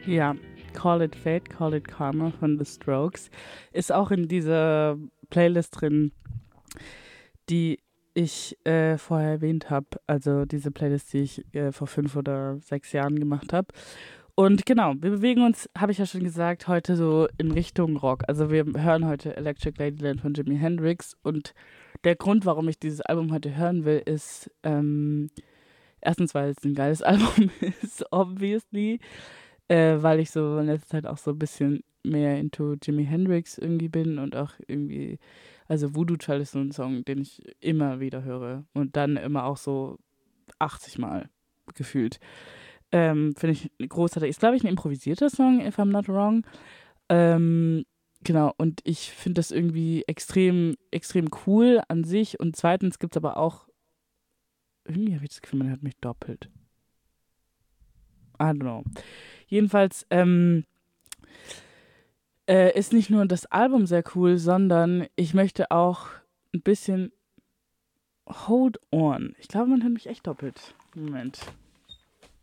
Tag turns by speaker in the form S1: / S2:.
S1: Ja, Call It Fate, Call It Karma von The Strokes ist auch in dieser Playlist drin, die ich vorher erwähnt habe. Also diese Playlist, die ich vor 5 oder 6 Jahren gemacht habe. Und genau, wir bewegen uns, habe ich ja schon gesagt, heute so in Richtung Rock. Also wir hören heute Electric Ladyland von Jimi Hendrix. Und der Grund, warum ich dieses Album heute hören will, ist erstens, weil es ein geiles Album ist, obviously. Weil ich so in letzter Zeit auch so ein bisschen mehr into Jimi Hendrix irgendwie bin und auch irgendwie, also Voodoo Child ist so ein Song, den ich immer wieder höre und dann immer auch so 80 Mal gefühlt. Finde ich großartig. Ist, glaube ich, ein improvisierter Song, if I'm not wrong. Genau, und ich finde das irgendwie extrem, extrem cool an sich. Und zweitens gibt es aber auch, irgendwie habe ich das Gefühl, man hört mich doppelt. I don't know. Jedenfalls, ist nicht nur das Album sehr cool, sondern ich möchte auch ein bisschen Hold On. Ich glaube, man hört mich echt doppelt. Moment.